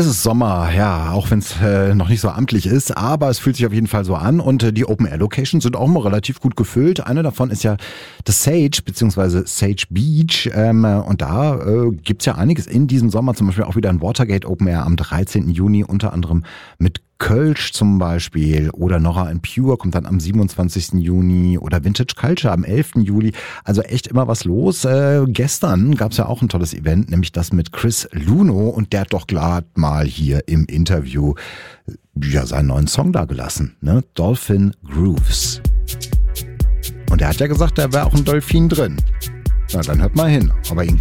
Es ist Sommer, ja, auch wenn es noch nicht so amtlich ist, aber es fühlt sich auf jeden Fall so an und die Open-Air-Locations sind auch mal relativ gut gefüllt. Eine davon ist ja das Sage, beziehungsweise Sage Beach und da gibt's ja einiges in diesem Sommer, zum Beispiel auch wieder ein Watergate Open Air am 13. Juni, unter anderem mit Kölsch zum Beispiel oder Nora and Pure kommt dann am 27. Juni oder Vintage Culture am 11. Juli. Also echt immer was los. Gestern gab es ja auch ein tolles Event, nämlich das mit Chris Luno und der hat doch gerade mal hier im Interview ja seinen neuen Song da gelassen, ne? Dolphin Grooves. Und er hat ja gesagt, da wäre auch ein Dolphin drin. Na, dann hört mal hin, ob er ihn